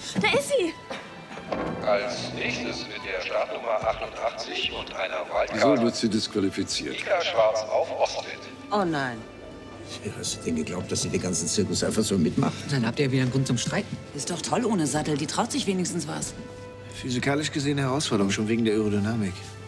Da ist sie! Als nächstes mit der Startnummer 88 und einer So Wildcard wird sie disqualifiziert. Mika Schwarz auf Ostwind. Oh nein. Hast du denn geglaubt, dass sie den ganzen Zirkus einfach so mitmacht? Dann habt ihr wieder einen Grund zum Streiten. Ist doch toll ohne Sattel. Die traut sich wenigstens was. Physikalisch gesehen eine Herausforderung, schon wegen der Aerodynamik.